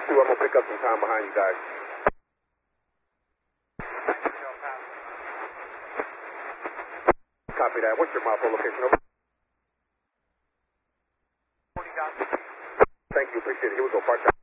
2, I'm going to pick up some time behind you guys. Copy that. What's your mile 4 location? Over. Thank you. Appreciate it. Here we go. Part time.